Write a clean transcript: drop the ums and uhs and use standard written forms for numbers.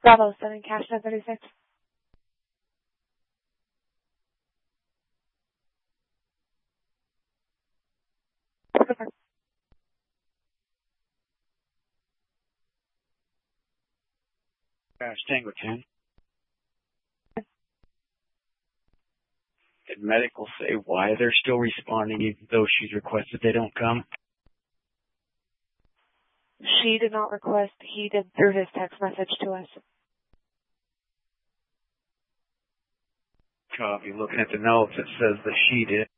Bravo 7, cash 1036. Tango 10. Did medical say why they're still responding even though she's requested they don't come? She did not request. He did through his text message to us. Copy. Looking at the notes, it says that she did.